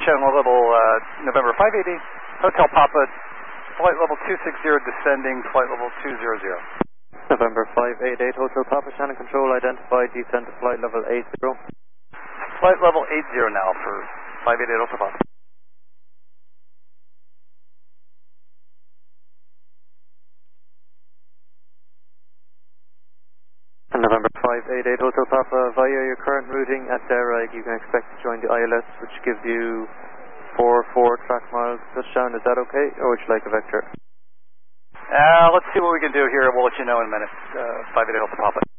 channel level November 580, Hotel Papa, flight level 260 descending, flight level 200. November 588, Hotel Papa, channel control identified, descend to flight level 80. Flight level 80 now for 588 Hotel Papa. November 588, Hotel Papa, via your current routing at Derride, you can expect to join the ILS, which gives you 4 track miles touchdown. Is that okay, or would you like a vector? Let's see what we can do here. We'll let you know in a minute. 588 Hotel Papa.